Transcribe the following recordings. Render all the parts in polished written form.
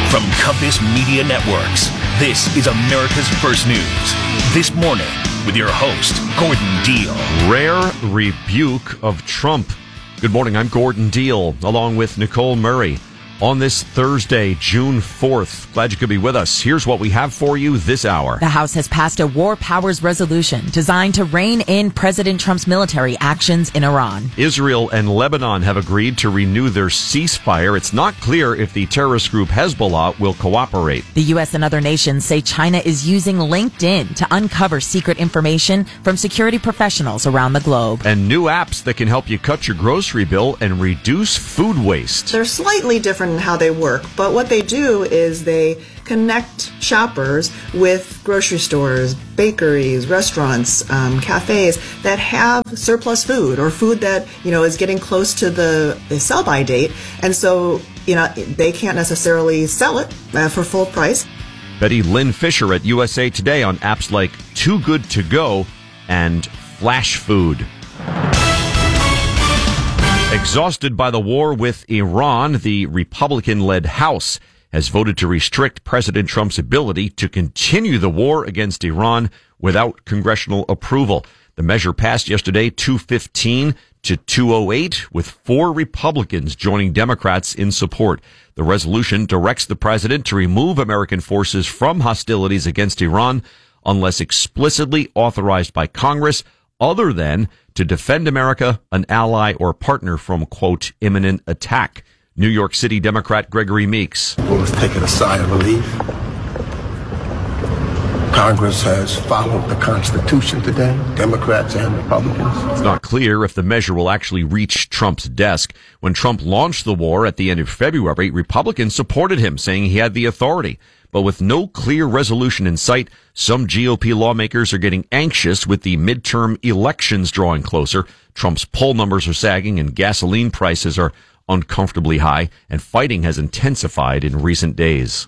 From Compass Media Networks, this is America's First News. This morning, with your host, Gordon Deal. Rare rebuke of Trump. Good morning, I'm Gordon Deal, along with Nicole Murray. On this Thursday, June 4th. Glad you could be with us. Here's what we have for you this hour. The House has passed a war powers resolution designed to rein in President Trump's military actions in Iran. Israel and Lebanon have agreed to renew their ceasefire. It's not clear if the terrorist group Hezbollah will cooperate. The U.S. and other nations say China is using LinkedIn to uncover secret information from security professionals around the globe. And new apps that can help you cut your grocery bill and reduce food waste. They're slightly different in how they work, but what they do is they connect shoppers with grocery stores, bakeries, restaurants, cafes that have surplus food or food that, is getting close to the sell-by date. And so, they can't necessarily sell it for full price. Betty Lynn Fisher at USA Today on apps like Too Good To Go and Flash Food. Exhausted by the war with Iran, the Republican-led House has voted to restrict President Trump's ability to continue the war against Iran without congressional approval. The measure passed yesterday 215 to 208, with 4 Republicans joining Democrats in support. The resolution directs the president to remove American forces from hostilities against Iran unless explicitly authorized by Congress, other than to defend America, an ally or partner from, quote, imminent attack. New York City Democrat Gregory Meeks. Well, let's take a sigh of relief. Congress has followed the Constitution today, Democrats and Republicans. It's not clear if the measure will actually reach Trump's desk. When Trump launched the war at the end of February, Republicans supported him, saying he had the authority. But with no clear resolution in sight, some GOP lawmakers are getting anxious with the midterm elections drawing closer. Trump's poll numbers are sagging and gasoline prices are uncomfortably high, and fighting has intensified in recent days.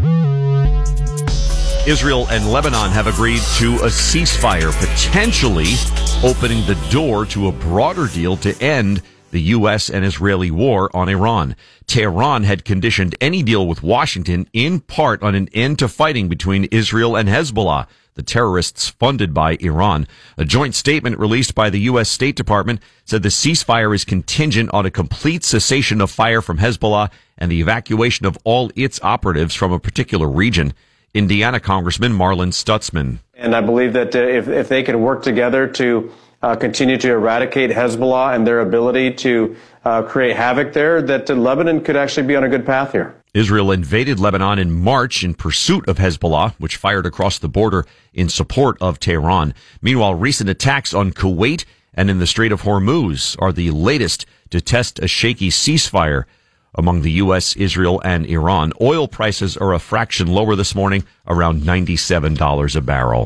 Israel and Lebanon have agreed to a ceasefire, potentially opening the door to a broader deal to end the U.S. and Israeli war on Iran. Tehran had conditioned any deal with Washington in part on an end to fighting between Israel and Hezbollah, the terrorists funded by Iran. A joint statement released by the U.S. State Department said the ceasefire is contingent on a complete cessation of fire from Hezbollah and the evacuation of all its operatives from a particular region. Indiana Congressman Marlin Stutzman. And I believe that if they can work together to continue to eradicate Hezbollah and their ability to create havoc there, that Lebanon could actually be on a good path here. Israel invaded Lebanon in March in pursuit of Hezbollah, which fired across the border in support of Tehran. Meanwhile, recent attacks on Kuwait and in the Strait of Hormuz are the latest to test a shaky ceasefire among the U.S., Israel, and Iran. Oil prices are a fraction lower this morning, around $97 a barrel.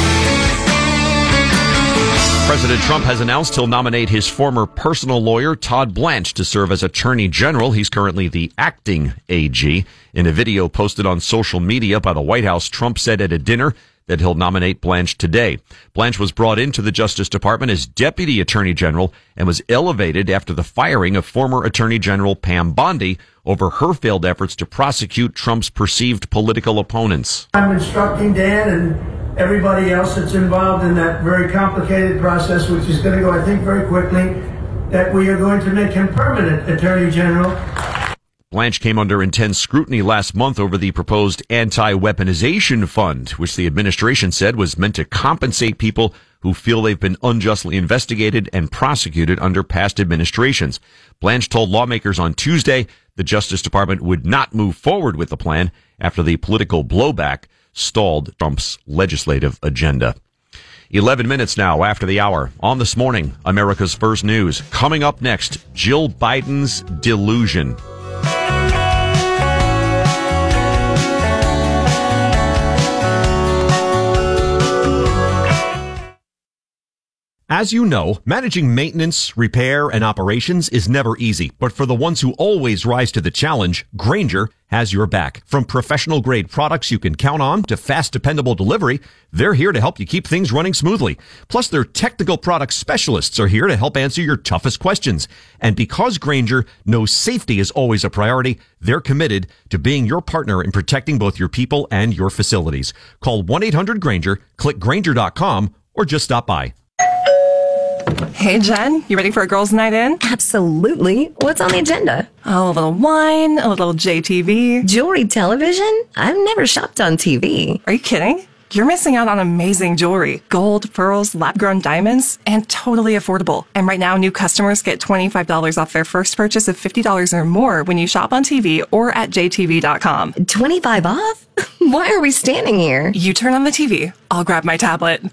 President Trump has announced he'll nominate his former personal lawyer, Todd Blanche, to serve as Attorney General. He's currently the acting AG. In a video posted on social media by the White House, Trump said at a dinner that he'll nominate Blanche today. Blanche was brought into the Justice Department as Deputy Attorney General and was elevated after the firing of former Attorney General Pam Bondi over her failed efforts to prosecute Trump's perceived political opponents. I'm instructing Dan and everybody else that's involved in that very complicated process, which is going to go, I think, very quickly, that we are going to make him permanent Attorney General. Blanche came under intense scrutiny last month over the proposed anti-weaponization fund, which the administration said was meant to compensate people who feel they've been unjustly investigated and prosecuted under past administrations. Blanche told lawmakers on Tuesday the Justice Department would not move forward with the plan after the political blowback stalled Trump's legislative agenda. 11 minutes now after the hour. On This Morning, America's First News. Coming up next, Jill Biden's delusion. As you know, managing maintenance, repair, and operations is never easy. But for the ones who always rise to the challenge, Grainger has your back. From professional-grade products you can count on to fast, dependable delivery, they're here to help you keep things running smoothly. Plus, their technical product specialists are here to help answer your toughest questions. And because Grainger knows safety is always a priority, they're committed to being your partner in protecting both your people and your facilities. Call 1-800-GRAINGER, click Grainger.com, or just stop by. Hey, Jen, you ready for a girls' night in? Absolutely. What's on the agenda? Oh, a little wine, a little JTV. Jewelry television? I've never shopped on TV. Are you kidding? You're missing out on amazing jewelry. Gold, pearls, lab-grown diamonds, and totally affordable. And right now, new customers get $25 off their first purchase of $50 or more when you shop on TV or at jtv.com. 25 off? Why are we standing here? You turn on the TV. I'll grab my tablet.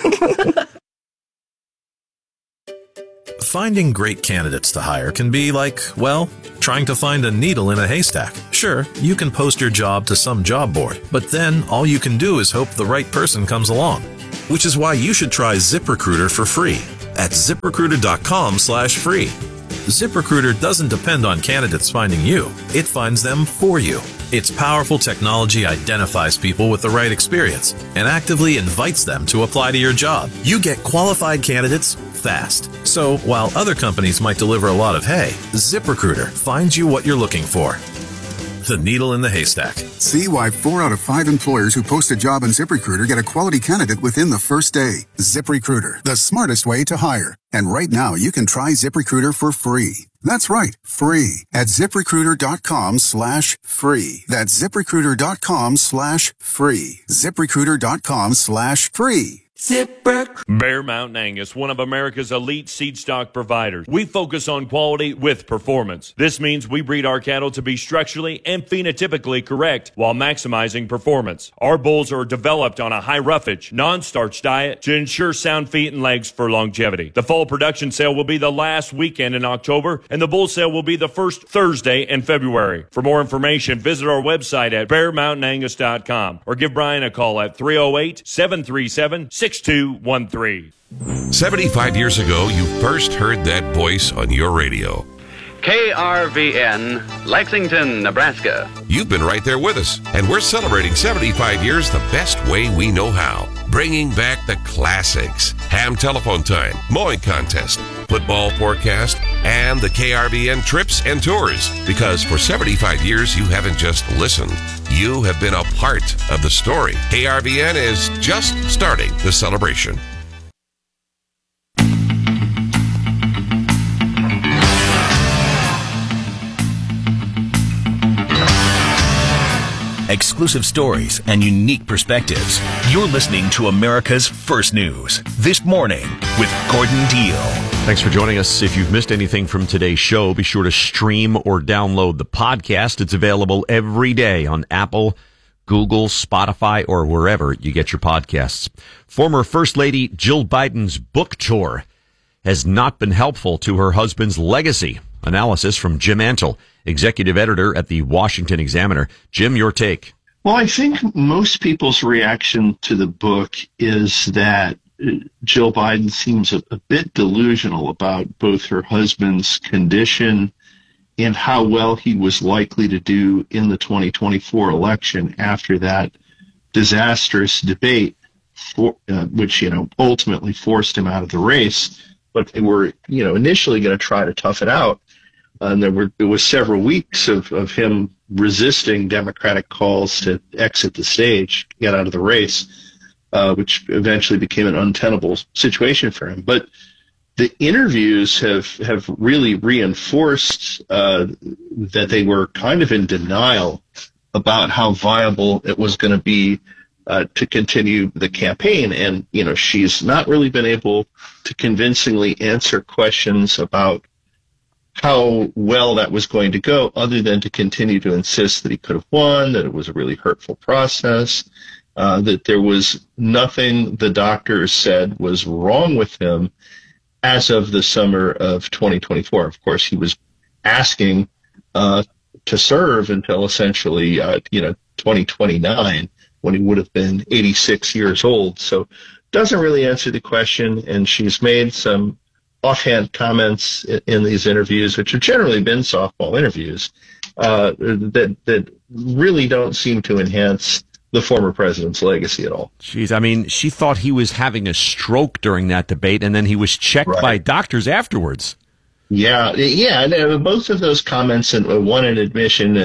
Finding great candidates to hire can be like, well, trying to find a needle in a haystack. Sure, you can post your job to some job board, but then all you can do is hope the right person comes along. Which is why you should try ZipRecruiter for free at ZipRecruiter.com/free. ZipRecruiter doesn't depend on candidates finding you. It finds them for you. Its powerful technology identifies people with the right experience and actively invites them to apply to your job. You get qualified candidates fast. So while other companies might deliver a lot of hay, ZipRecruiter finds you what you're looking for. The needle in the haystack. See why 4 out of 5 employers who post a job on ZipRecruiter get a quality candidate within the first day. ZipRecruiter, the smartest way to hire. And right now, you can try ZipRecruiter for free. That's right, free at ZipRecruiter.com/free. That's ZipRecruiter.com/free. ZipRecruiter.com/free. Bear Mountain Angus, one of America's elite seed stock providers. We focus on quality with performance. This means we breed our cattle to be structurally and phenotypically correct while maximizing performance. Our bulls are developed on a high roughage, non-starch diet to ensure sound feet and legs for longevity. The fall production sale will be the last weekend in October, and the bull sale will be the first Thursday in February. For more information, visit our website at bearmountainangus.com or give Brian a call at 308-737-6213. 75 years ago, you first heard that voice on your radio. KRVN, Lexington, Nebraska. You've been right there with us, and we're celebrating 75 years the best way we know how. Bringing back the classics. Ham telephone time, mowing contest, football forecast, and the KRVN trips and tours. Because for 75 years, you haven't just listened. You have been a part of the story. KRVN is just starting the celebration. Exclusive stories and unique perspectives. You're listening to America's First News This Morning with Gordon Deal. Thanks for joining us. If you've missed anything from today's show, be sure to stream or download the podcast. It's available every day on Apple, Google, Spotify, or wherever you get your podcasts. Former First Lady Jill Biden's book tour has not been helpful to her husband's legacy. Analysis from Jim Antle, executive editor at the Washington Examiner. Jim, your take. Well, I think most people's reaction to the book is that Jill Biden seems a bit delusional about both her husband's condition and how well he was likely to do in the 2024 election after that disastrous debate, which, ultimately forced him out of the race. But they were, initially going to try to tough it out. And it was several weeks of him resisting Democratic calls to exit the stage, get out of the race, which eventually became an untenable situation for him. But the interviews have really reinforced that they were kind of in denial about how viable it was going to be to continue the campaign. And, she's not really been able to convincingly answer questions about how well that was going to go, other than to continue to insist that he could have won, that it was a really hurtful process, that there was nothing the doctors said was wrong with him as of the summer of 2024. Of course, he was asking to serve until essentially, 2029, when he would have been 86 years old. So doesn't really answer the question, and she's made some offhand comments in these interviews, which have generally been softball interviews, that really don't seem to enhance the former president's legacy at all. Jeez, I mean, she thought he was having a stroke during that debate, and then he was checked by doctors afterwards. Yeah, and both of those comments, and one in admission,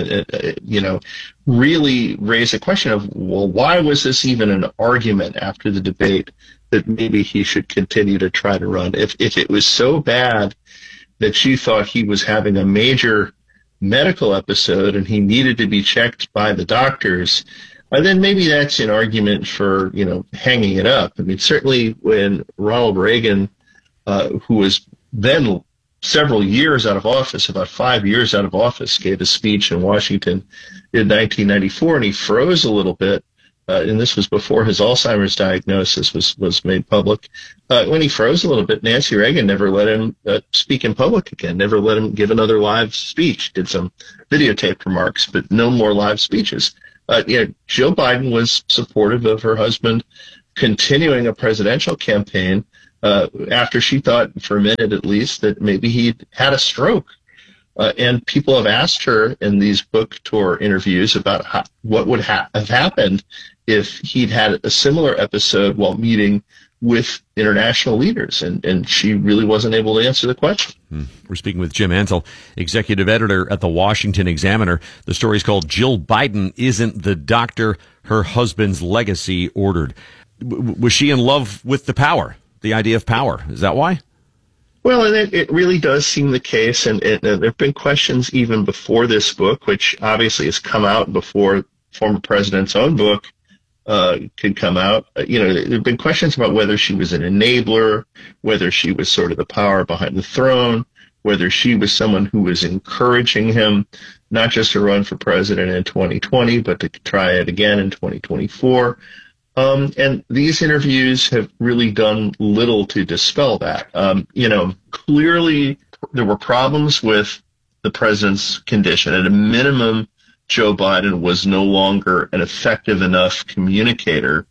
really raise a question of, well, why was this even an argument after the debate that maybe he should continue to try to run? If it was so bad that she thought he was having a major medical episode and he needed to be checked by the doctors, then maybe that's an argument for, hanging it up. I mean, certainly when Ronald Reagan, who was then several years out of office, about 5 years out of office, gave a speech in Washington in 1994, and he froze a little bit, and this was before his Alzheimer's diagnosis was made public. When he froze a little bit, Nancy Reagan never let him speak in public again, never let him give another live speech, did some videotaped remarks, but no more live speeches. Jill Biden was supportive of her husband continuing a presidential campaign after she thought, for a minute at least, that maybe he'd had a stroke. And people have asked her in these book tour interviews about what would have happened if he'd had a similar episode while meeting with international leaders, and she really wasn't able to answer the question. We're speaking with Jim Antle, executive editor at the Washington Examiner. The story is called "Jill Biden Isn't the Doctor Her Husband's Legacy Ordered." Was she in love with the power, the idea of power? Is that why? Well, and it really does seem the case, and there have been questions even before this book, which obviously has come out before former president's own book could come out. There have been questions about whether she was an enabler, whether she was sort of the power behind the throne, whether she was someone who was encouraging him not just to run for president in 2020, but to try it again in 2024. And these interviews have really done little to dispel that. Clearly there were problems with the president's condition. At a minimum, Joe Biden was no longer an effective enough communicator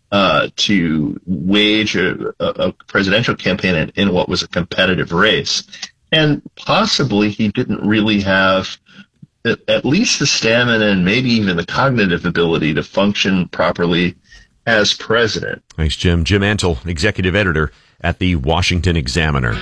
to wage a presidential campaign in what was a competitive race. And possibly he didn't really have at least the stamina and maybe even the cognitive ability to function properly as president. Thanks, Jim. Jim Antle, executive editor at the Washington Examiner.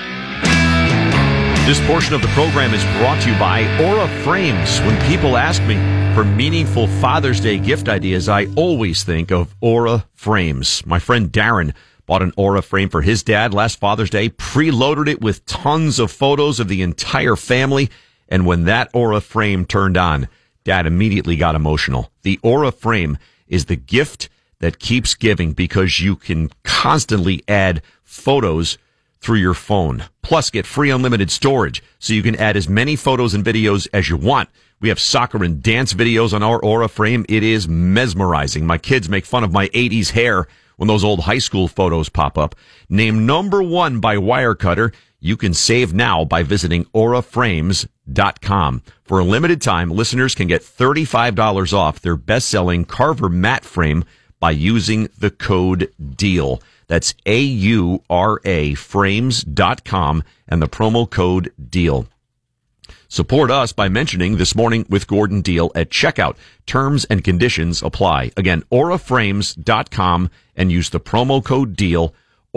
This portion of the program is brought to you by Aura Frames. When people ask me for meaningful Father's Day gift ideas, I always think of Aura Frames. My friend Darren bought an Aura frame for his dad last Father's Day, preloaded it with tons of photos of the entire family, and when that Aura frame turned on, Dad immediately got emotional. The Aura frame is the gift that keeps giving because you can constantly add photos through your phone. Plus, get free unlimited storage so you can add as many photos and videos as you want. We have soccer and dance videos on our Aura frame. It is mesmerizing. My kids make fun of my 80s hair when those old high school photos pop up. Named #1 by Wirecutter. You can save now by visiting auraframes.com. For a limited time, listeners can get $35 off their best-selling Carver mat frame by using the code DEAL. That's AURA frames.com and the promo code DEAL. Support us by mentioning This Morning with Gordon Deal at checkout. Terms and conditions apply. Again, auraframes.com and use the promo code DEAL.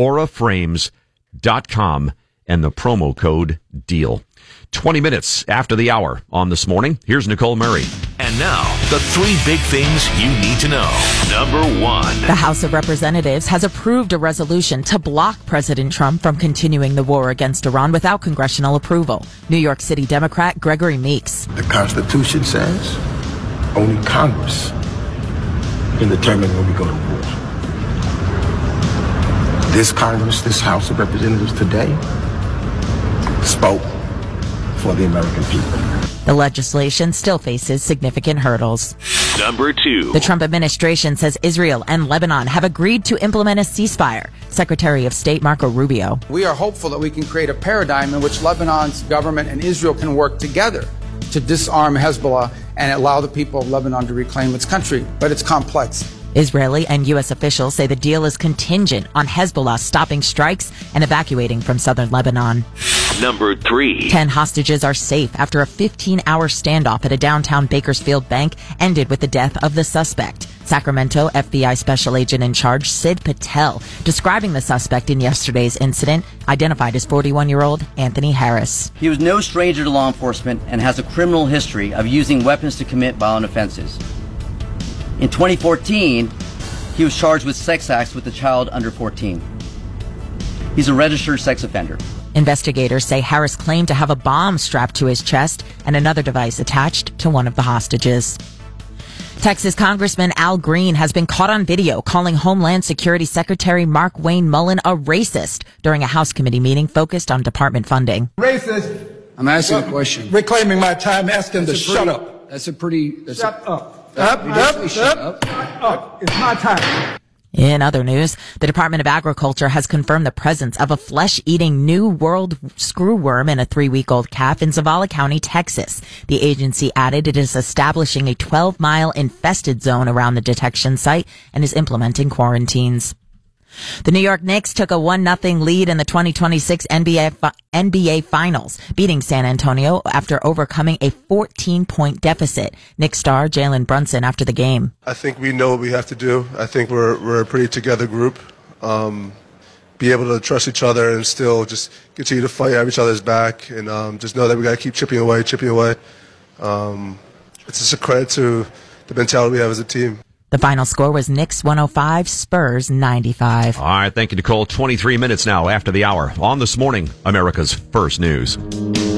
auraframes.com and the promo code DEAL. 20 minutes after the hour on This Morning, here's Nicole Murray. And now, the 3 big things you need to know. Number 1. The House of Representatives has approved a resolution to block President Trump from continuing the war against Iran without congressional approval. New York City Democrat Gregory Meeks. The Constitution says only Congress can determine when we go to war. This Congress, this House of Representatives today, spoke for the American people. The legislation still faces significant hurdles. Number 2. The Trump administration says Israel and Lebanon have agreed to implement a ceasefire. Secretary of State Marco Rubio. We are hopeful that we can create a paradigm in which Lebanon's government and Israel can work together to disarm Hezbollah and allow the people of Lebanon to reclaim its country. But it's complex. Israeli and U.S. officials say the deal is contingent on Hezbollah stopping strikes and evacuating from southern Lebanon. Number 3. 10 hostages are safe after a 15-hour standoff at a downtown Bakersfield bank ended with the death of the suspect. Sacramento FBI Special Agent in charge Sid Patel describing the suspect in yesterday's incident, identified as 41-year-old Anthony Harris. He was no stranger to law enforcement and has a criminal history of using weapons to commit violent offenses. In 2014, he was charged with sex acts with a child under 14. He's a registered sex offender. Investigators say Harris claimed to have a bomb strapped to his chest and another device attached to one of the hostages. Texas Congressman Al Green has been caught on video calling Homeland Security Secretary Mark Wayne Mullen a racist during a House committee meeting focused on department funding. Racist. I'm asking a question. Reclaiming my time, asking to shut up. Shut up. Shut up. It's my time. In other news, the Department of Agriculture has confirmed the presence of a flesh-eating New World screwworm in a 3-week-old calf in Zavala County, Texas. The agency added it is establishing a 12-mile infested zone around the detection site and is implementing quarantines. The New York Knicks took a 1-0 lead in the 2026 NBA Finals, beating San Antonio after overcoming a 14-point deficit. Knicks star Jalen Brunson after the game. I think we know what we have to do. I think we're a pretty together group. Be able to trust each other and still just continue to fight, have each other's back, and just know that we got to keep chipping away. It's just a credit to the mentality we have as a team. The final score was Knicks 105, Spurs 95. All right, thank you, Nicole. 23 minutes now after the hour on This Morning, America's First News.